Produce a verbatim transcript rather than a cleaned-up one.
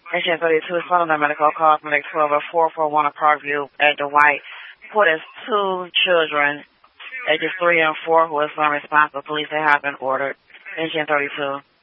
Patient thirty-two is calling the medical call from like twelve oh four four one Parkview at Dwight. Put his two children, ages three and four, who is unresponsible. Police have been ordered. Patient thirty-two.